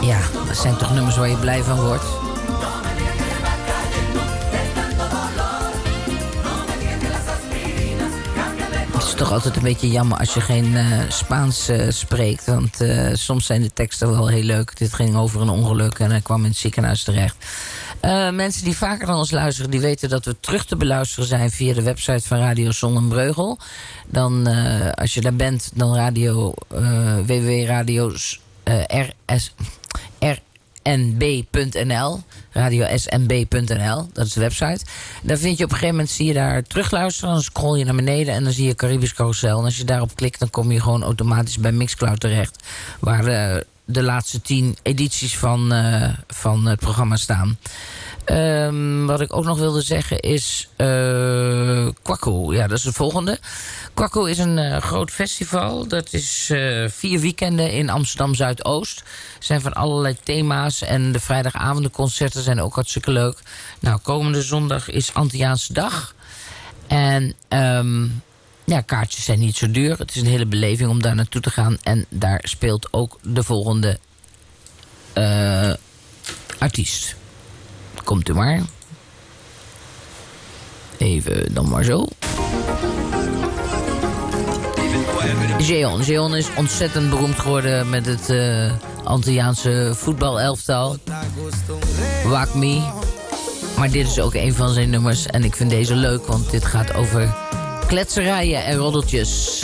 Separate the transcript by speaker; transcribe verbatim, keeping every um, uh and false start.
Speaker 1: Ja, dat zijn toch nummers waar je blij van wordt. Het is toch altijd een beetje jammer als je geen uh, Spaans uh, spreekt. Want uh, soms zijn de teksten wel heel leuk. Dit ging over een ongeluk en hij kwam in het ziekenhuis terecht. Uh, mensen die vaker dan ons luisteren, die weten dat we terug te beluisteren zijn via de website van Radio Zonnebreugel. Dan, uh, als je daar bent, dan radio, uh, w w w radio uh, r s r n b punt n l. radio s n b punt n l, dat is de website. Dan vind je op een gegeven moment, zie je daar terugluisteren. Dan scroll je naar beneden en dan zie je Caribisch Carousel. En als je daarop klikt, dan kom je gewoon automatisch bij Mixcloud terecht. Waar de, de laatste tien edities van, uh, van het programma staan. Um, wat ik ook nog wilde zeggen is uh, Kwakko. Ja, dat is de volgende. Kwakko is een uh, groot festival. Dat is uh, vier weekenden in Amsterdam Zuidoost. Er zijn van allerlei thema's. En de vrijdagavondenconcerten zijn ook hartstikke leuk. Nou, komende zondag is Antilliaanse Dag. En um, ja, kaartjes zijn niet zo duur. Het is een hele beleving om daar naartoe te gaan. En daar speelt ook de volgende uh, artiest. Komt u maar. Even dan maar zo. Jeon. Jeon is ontzettend beroemd geworden met het uh, Antilliaanse voetbalelftal. Waak Me. Maar dit is ook een van zijn nummers. En ik vind deze leuk, want dit gaat over kletserijen en roddeltjes.